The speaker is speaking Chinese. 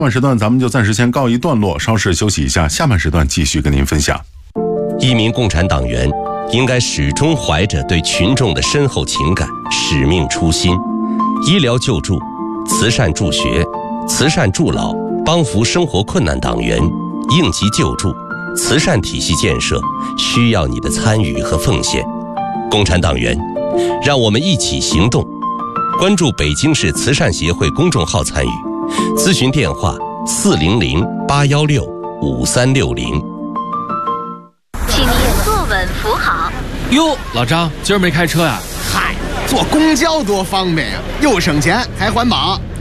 半时段咱们就暂时先告一段落，稍事休息一下，下半时段继续跟您分享。 一名共产党员应该始终怀着对群众的深厚情感、使命初心。医疗救助、慈善助学、慈善助老、帮扶生活困难党员、应急救助、慈善体系建设需要你的参与和奉献。共产党员，让我们一起行动。关注北京市慈善协会公众号参与，咨询电话400-816-5360。 请您坐稳扶好。 哟，老张，今儿没开车呀？ 嗨，坐公交多方便呀，又省钱还环保。